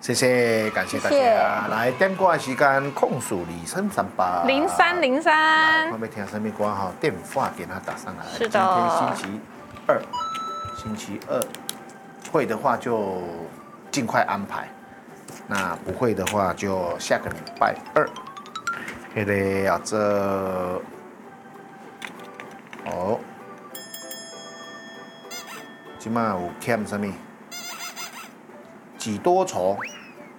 谢谢，感谢大家。来，点歌的时间，控诉23338。 0303。 我们听什么歌哈？电话给他打上来。 是的。 今天星期二，会的话就尽快安排。那不会的话就下个礼拜二。迄个啊，这哦，今麦有欠什么？几多愁？